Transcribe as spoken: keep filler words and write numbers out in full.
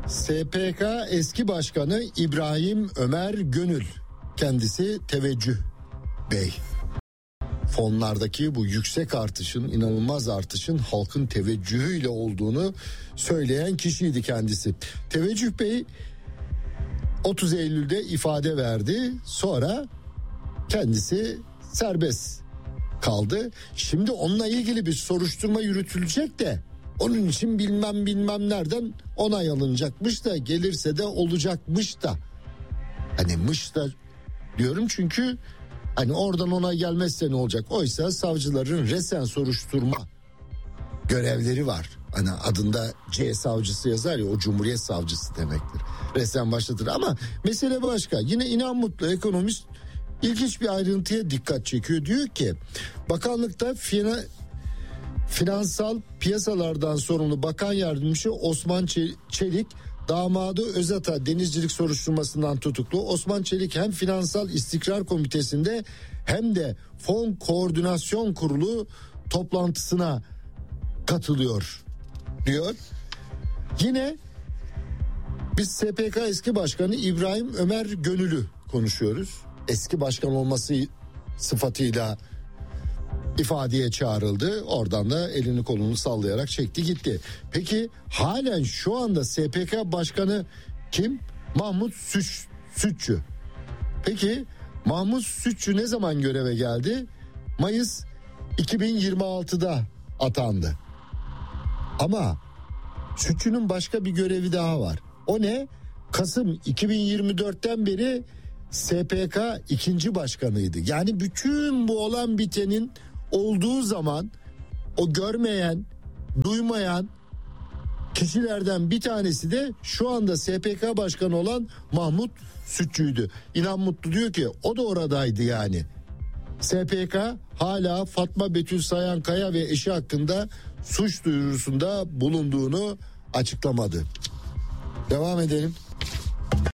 S P K eski başkanı İbrahim Ömer Gönül, kendisi Teveccüh Bey. Fonlardaki bu yüksek artışın, inanılmaz artışın halkın teveccühüyle olduğunu söyleyen kişiydi kendisi. Teveccüh Bey otuz Eylül'de ifade verdi. Sonra kendisi serbest kaldı. Şimdi onunla ilgili bir soruşturma yürütülecek de onun için bilmem bilmem nereden onay alınacakmış da gelirse de olacakmış da. Hani mış da diyorum çünkü hani oradan onay gelmezse ne olacak? Oysa savcıların resen soruşturma görevleri var. Hani adında C savcısı yazar ya, o Cumhuriyet savcısı demektir. Resen başlatır ama mesele başka. Yine İnan Mutlu ekonomist ilginç bir ayrıntıya dikkat çekiyor. Diyor ki bakanlıkta fina, finansal piyasalardan sorumlu bakan yardımcısı Osman Çelik, damadı Özata denizcilik soruşturmasından tutuklu. Osman Çelik hem Finansal İstikrar Komitesi'nde hem de Fon Koordinasyon Kurulu toplantısına katılıyor diyor. Yine biz S P K eski başkanı İbrahim Ömer Gönül'ü konuşuyoruz. Eski başkan olması sıfatıyla ifadeye çağrıldı. Oradan da elini kolunu sallayarak çekti gitti. Peki halen şu anda S P K başkanı kim? Mahmut Süç, Sütçü. Peki Mahmut Sütçü ne zaman göreve geldi? Mayıs iki bin yirmi altıda atandı. Ama Sütçü'nün başka bir görevi daha var. O ne? Kasım iki bin yirmi dörtten beri S P K ikinci başkanıydı. Yani bütün bu olan bitenin olduğu zaman o görmeyen, duymayan kişilerden bir tanesi de şu anda S P K başkanı olan Mahmut Sütçü'ydü. İnan Mutlu diyor ki o da oradaydı yani. S P K hala Fatma Betül Sayankaya ve eşi hakkında suç duyurusunda bulunduğunu açıklamadı. Devam edelim.